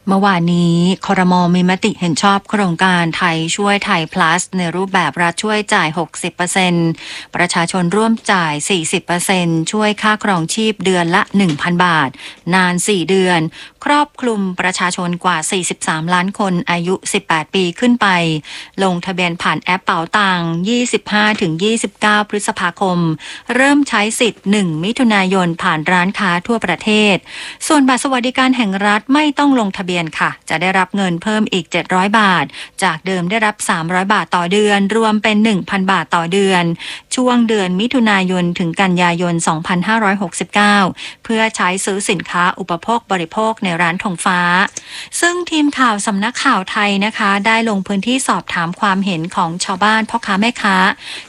เมื่อวานนี้ครม.มีมติเห็นชอบโครงการไทยช่วยไทย plus ในรูปแบบรัฐช่วยจ่าย 60% ประชาชนร่วมจ่าย 40% ช่วยค่าครองชีพเดือนละ 1,000 บาท นาน 4 เดือน ครอบคลุมประชาชนกว่า 43 ล้านคนอายุ 18 ปีขึ้นไป ลงทะเบียนผ่านแอปเป๋าตังค์ 25-29 พฤษภาคม เริ่มใช้สิทธิ์ 1 มิถุนายนผ่านร้านค้าทั่วประเทศ ส่วนบัตรสวัสดิการแห่งรัฐไม่ต้องลงทะเบียนค่ะ จะได้รับเงินเพิ่มอีก 700 บาท จากเดิมได้รับ 300 บาทต่อเดือน รวมเป็น 1,000 บาทต่อเดือน ช่วงเดือนมิถุนายนถึงกันยายน 2569 เพื่อใช้ซื้อสินค้าอุปโภคบริโภคในร้านธงฟ้า ซึ่งทีมข่าวสำนักข่าวไทยนะคะ ได้ลงพื้นที่สอบถามความเห็นของชาวบ้านพ่อค้าแม่ค้า